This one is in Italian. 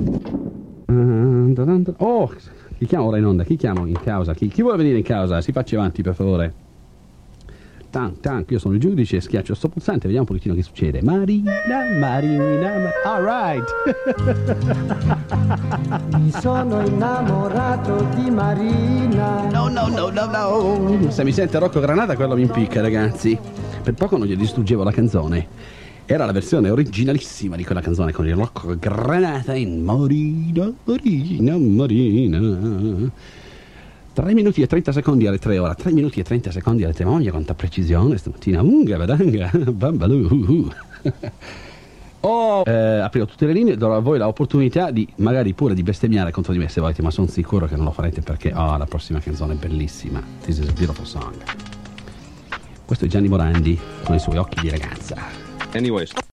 Oh, chi chiama ora in onda? Chi chiamo in causa? Chi vuole venire in causa? Si faccia avanti, per favore. Io sono il giudice, schiaccio sto pulsante, vediamo un pochettino che succede. Marina, all right. Mi sono innamorato di Marina. No. Se mi sente Rocco Granata, quello mi impicca, ragazzi. Per poco non gli distruggevo la canzone. Era la versione originalissima di quella canzone con il Rocco Granata in Marina. 3 minuti e 30 secondi alle 3 ora. 3 minuti e 30 secondi alle 3. Mamma mia, quanta precisione stamattina. Unga, badanga, bambalù. Aprirò tutte le linee, darò a voi l'opportunità di magari pure di bestemmiare contro di me se volete, ma sono sicuro che non lo farete perché la prossima canzone è bellissima. This is a beautiful song. Questo è Gianni Morandi con i suoi occhi di ragazza. Anyways.